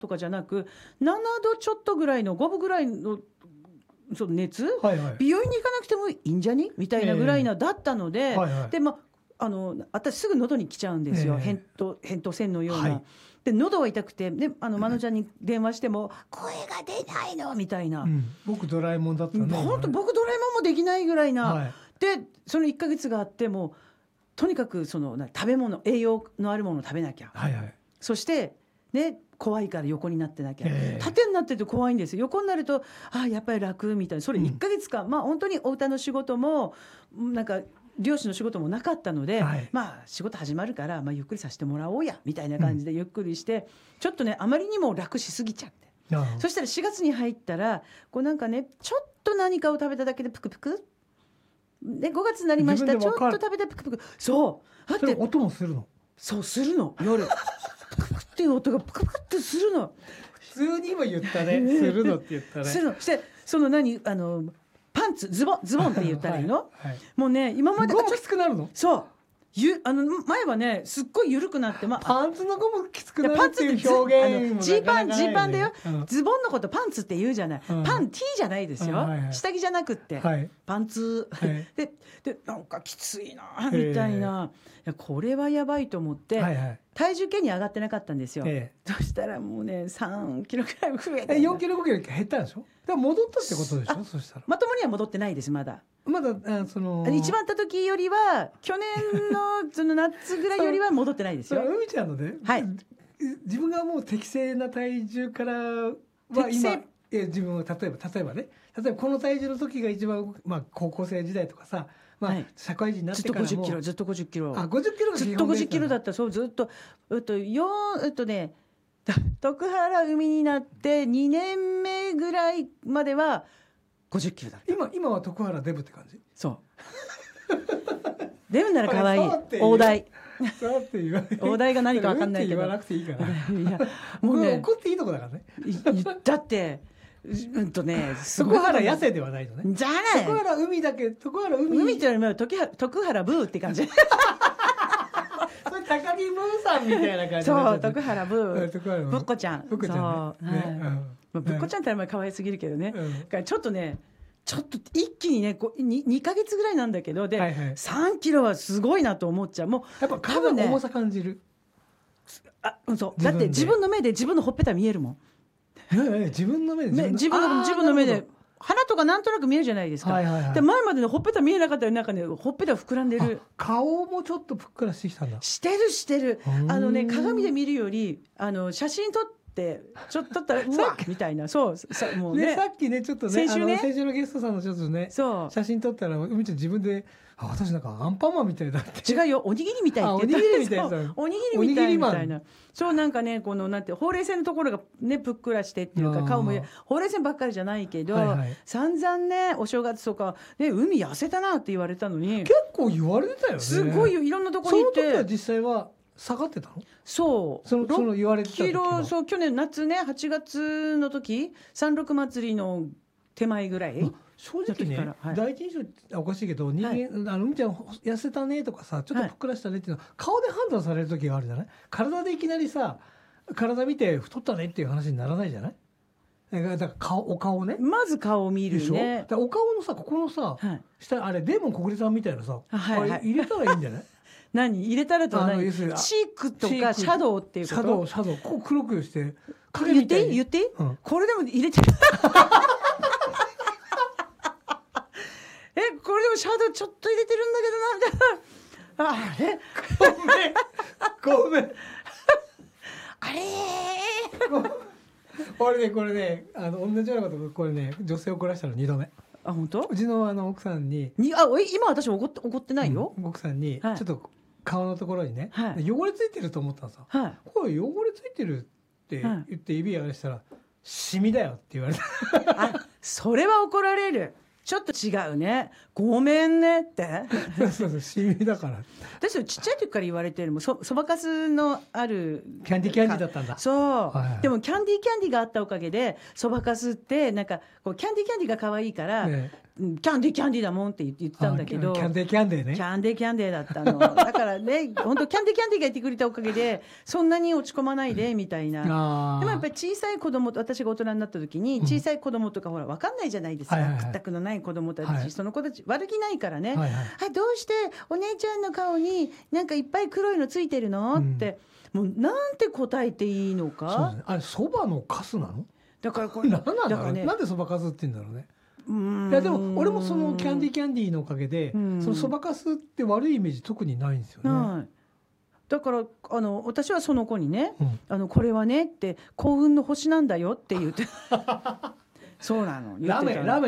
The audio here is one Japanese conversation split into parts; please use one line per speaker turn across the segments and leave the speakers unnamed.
とかじゃなく7度ちょっとぐらいの5分ぐらいのその熱、
はいはい、
美容院に行かなくてもいいんじゃにみたいなぐらいなだったので、
はいはい、
で私すぐ喉に来ちゃうんですよ、扁桃腺のような、はい、で喉は痛くて、でマノちゃんに電話しても声が出ないのみたいな、
僕ドラえもんだったね。
本当僕ドラえもんもできないぐらいな、はい、でその1ヶ月があってもとにかくその食べ物栄養のあるものを食べなきゃ、
はいはい、
そしてね怖いから横になってなきゃ、縦になってると怖いんですよ。横になるとやっぱり楽みたいな。それ1ヶ月間、本当にお歌の仕事もなんか漁師の仕事もなかったので、はい、仕事始まるから、ゆっくりさせてもらおうやみたいな感じでゆっくりして、ちょっとねあまりにも楽しすぎちゃって、そしたら4月に入ったらこうなんかねちょっと何かを食べただけでプクプクで、5月になりました、ちょっと食べてプクプク、そう
それ音もするの。
そうするの、夜プクプクっていう音がプクプクってするの。
普通に今言ったねするのって言ったね。
するの。してそのパンツズボンって言ったらいいの、はいはい、もうね今まで
ゴムきつくなるの。
そう前はねすっごい緩くなって、
パンツのゴムきつくなるっていう表現も
ジーパンだよ、ズボンのことパンツって言うじゃない、パンティーじゃないですよ、はいはい、下着じゃなくって、はい、パンツ、はい、でなんかきついなみたいな、これはやばいと思って、はいはい、体重計に上がってなかったんですよ、そしたらもうね3キロくらい増えて、
4キロ5キロ減ったんでしょ。でも戻ったってことでしょ。そしたら
まともには戻ってないです。まだ一番あった時よりは去年のその夏ぐらいよりは戻ってないですよ。
海ちゃんのね、はい、自分がもう適正な体重からは今自分は例えばね、この体重の時が一番、高校生時代とかさ、はい、社会人になってからも
ずっと50キロ
50キロが
ずっと50キロだった。そうずっと徳原海になって2年目ぐらいまでは50キロだった。
今は徳原デブって感じ。
そうデブなら可愛い大台大台が何か分かんないけど
言わなくていいからいや
もうね
怒っていいとこだからね
だって
徳原痩せではないのね。
じゃない
徳原海だけ
海って言われる徳原ブーって感じ
それ高木ブーさんみたいな感じ。
そう徳原ブーぶっこちゃんぶっこちゃんってあんまり可愛すぎるけどね、ちょっと一気にね2ヶ月ぐらいなんだけどで、3キロはすごいなと思っちゃう。もう
やっぱ体の重さ感じる。
そうだって自分の目で自分のほっぺた見えるもん。
自分の目で
自分の目で鼻とかなんとなく見えるじゃないですか、で前までのほっぺた見えなかったらなんかねほっぺた膨らんでる。
顔もちょっとぷっくらしてきたんだ。
してる鏡で見るより写真撮ってちょっと撮ったらうわみたいな。そうもうね
さっきねちょっとね先週のゲストさんのちょっとね写真撮ったら海ちゃん自分で私なんかアンパンマンみたいだって。
違うよおにぎりみたいって言って。おにぎりみたいな。そうなんかねこのなんてほうれい線のところがねぷっくらしてっていうか顔もほうれい線ばっかりじゃないけど、散々ねお正月とかね海痩せたなって言われたのに
結構言われてたよね。
すごいいろんなとこに行って。
その時は実際は下がってたの？
そう
その言われてた時は
そう去年夏ね8月の時三六祭りの手前ぐらい。
正直ね、第一印象おかしいけど人間海ちゃん痩せたねとかさちょっとぷっくらしたねっていうのは顔で判断される時があるじゃない。体でいきなりさ体見て太ったねっていう話にならないじゃない。だからお顔ね
まず顔を見るね。
お顔のさここのさ下あれデーモン小暮さんみたいなさ入れたらいいんじゃない？
何入れたらと何チークとかシャドウっていうこと。
シャドウここ黒くして
言っていい、これでも入れてるこれでもシャドウちょっと入れてるんだけどなみたいな。
ごめん
あれ
これね同じようなことこれね女性を怒らしたの2度目。
本当？
うちの奥さんに
今私怒ってないよ、
奥さんにちょっと顔のところにね、汚れついてると思ったのさ、これ汚れついてるって言って指をやらしたらシミだよって言われた。
それは怒られる。ちょっと違うねごめんねって
そうシミだから。
私ちっちゃい時から言われてるもん。そばかすのある
キャンディーだったんだ。
そう、でもキャンディーがあったおかげでそばかすってなんかこうキャンディーが可愛いから、 キャンディーキャンディーだもんって言ってたんだけど、
キャンデーキャンデーね。
キャンデーキャンデーだったの。だからね、本当キャンデーキャンデーが言ってくれたおかげでそんなに落ち込まないでみたいな。でもやっぱり小さい子供と、私が大人になった時に小さい子供とかほら分かんないじゃないですか、屈託のない子供たち、その子たち悪気ないからね、どうしてお姉ちゃんの顔になんかいっぱい黒いのついてるの、ってもうなんて答えていいのか。
そうですね、あれそばのカスなの？
だからこれ
何なんだろうね。なんでそばかすって言うんだろうね。いやでも俺もそのキャンディーキャンディーのおかげで、そのそばかすって悪いイメージ特にないんですよね。
だから私はその子にね、これはねって幸運の星なんだよって言ってそうなの。
ラメは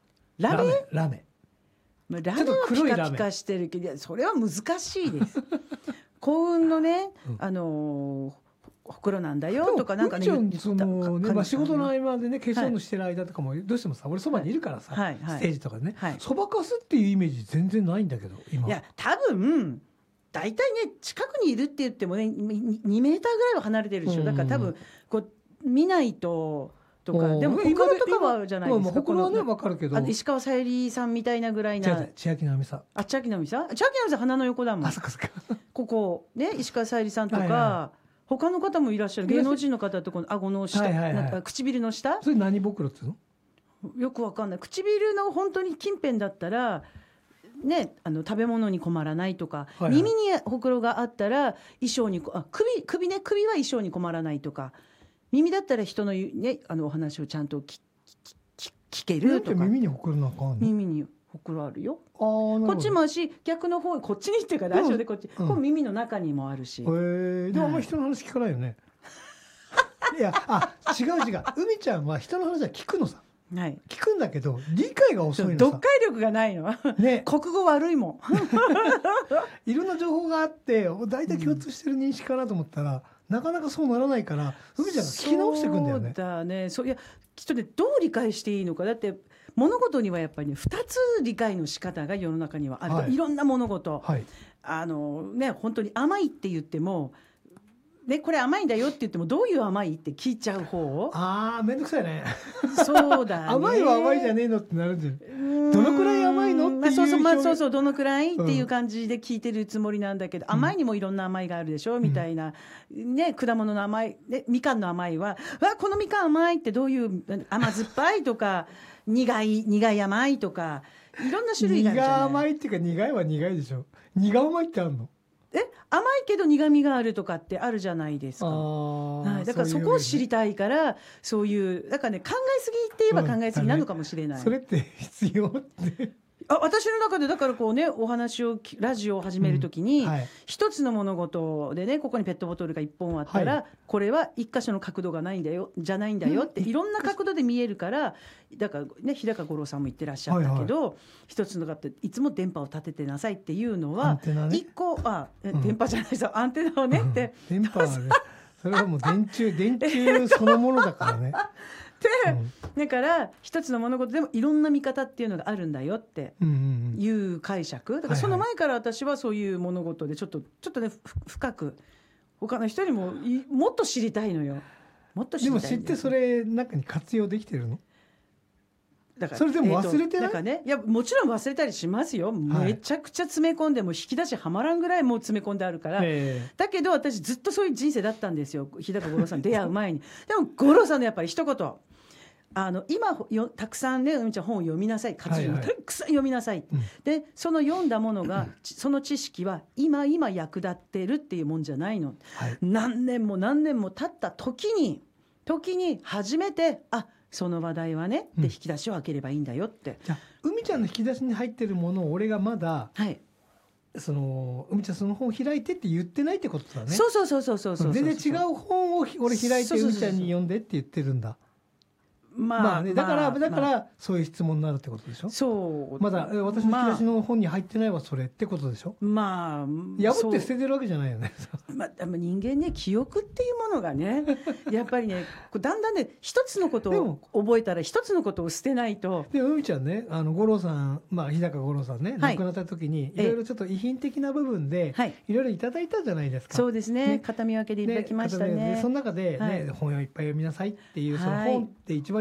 ピカピカしてるけど、それは難しいです幸運のね、ほくろなんだよとかなんかね、
そのね、仕事の合間でね化粧のしてる間とかもどうしてもさ、俺そばにいるからさ、ステージとかでね、そばかすっていうイメージ全然ないんだけど今。
いや多分大体ね近くにいるって言ってもね2メーターぐらいは離れてるでしょ。だから多分こう見ないととか。でもほくろとかはじゃないですか。
ほくろはね分かるけど、
石川さゆりさんみたいなぐらいな。
千秋直美さん。
千秋直美さん鼻の横だもん。
あ、そっかそっか。
ここね石川さゆりさんとか。他の方もいらっしゃる。芸能人の方とこの顎の下、なんか唇の下。
それ何ぼくろっていう
の？よくわかんない。唇の本当に近辺だったらね、食べ物に困らないとか、耳にほくろがあったら衣装に首は衣装に困らないとか、耳だったら人のねお話をちゃんと聞けるとか。
耳にほくろなんかあるの？
耳にほくろあるよ。こっちもあるし、逆の方こっちにっていうかラジオでこっち、こう耳の中にもあるし。
でもあんまり人の話聞かないよね。いや違う海ちゃんは人の話は聞くのさ。聞くんだけど理解が遅いのさ。
読解力がないの。ね、国語悪いも
ん。いろんな情報があって大体共通してる認識かなと思ったら、なかなかそうならないから海ちゃんが聞き直していくんだよね。
そうだね。いやきっとねどう理解していいのか。だって物事にはやっぱりね2つ理解の仕方が世の中にはある。いろんな物事、ね、本当に甘いって言っても、ね、これ甘いんだよって言ってもどういう甘いって聞いちゃう方。
めんどくさいね。
そうだね。
甘いは甘いじゃねえのってなるんじゃん。どのくらい甘いのっていう
そうどのくらいっていう感じで聞いてるつもりなんだけど、甘いにもいろんな甘いがあるでしょみたいな、ね、果物の甘い、ね、みかんの甘いはこのみかん甘いってどういう甘酸っぱいとか苦い甘いとかいろんな種類があるじゃない。
苦甘いっていうか苦いは苦いでしょ。苦甘いってあるの？
甘いけど苦みがあるとかってあるじゃないですか。だからそこを知りたいから、そういうだからね考えすぎって言えば考えすぎなのかもしれない。
それって必要って。
私の中でだからこうねお話をラジオを始めるときに、一つの物事でねここにペットボトルが1本あったら、これは一箇所の角度がないんだよじゃないんだよっていろんな角度で見えるから、だからね日高五郎さんも言ってらっしゃったけど、一つのがっていつも電波を立ててなさいっていうのは一個電波じゃないさアンテナをねって
電波はねそれはもう電柱そのものだからね。
だから一つの物事でもいろんな見方っていうのがあるんだよっていう解釈。だからその前から私はそういう物事でちょっとね深く他の人にももっと知りたいのよ。もっと知りたい。
でも知ってそれ中に活用できてるの？だからそれでも忘れてない？
なんかね、いやもちろん忘れたりしますよ。めちゃくちゃ詰め込んでも引き出しはまらんぐらいもう詰め込んであるから。だけど私ずっとそういう人生だったんですよ。日高五郎さん出会う前に。でも五郎さんのやっぱり一言。今たくさんね海ちゃん本を読みなさい。たくさん読みなさい。でその読んだものがその知識は今役立ってるっていうもんじゃないの。何年も経った時に初めてその話題はねって引き出しを開ければいいんだよって。
じゃあ海ちゃんの引き出しに入ってるものを俺がまだ、海ちゃんその本を開いてって言ってないってことだね。
そう
全然違う本を俺開いて海ちゃんに読んでって言ってるんだ。だからそういう質問になるってことでしょ。そうまだ私の引き出しの本に入ってないはそれってことでしょ。破って捨ててるわけじゃないよね。
人間ね記憶っていうものがねやっぱりねだんだんね一つのことを覚えたら一つのことを捨てないと。
で海ちゃんね五郎さん日高五郎さんね亡くなった時にいろいろちょっと遺品的な部分でいろいろいただいたじゃないですか。
そうですね。形見分けでいただきましたね。
その中で本をいっぱい読みなさいっていうその本って一番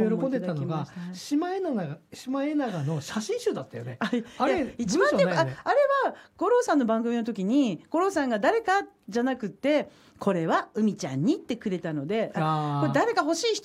喜んでたのがシマエナガの写真集だったよね。あれ
一番っていうか、
文章ないよね。
あれは五郎さんの番組の時に五郎さんが誰かじゃなくてこれは海ちゃんにってくれたので、これ誰か欲しい人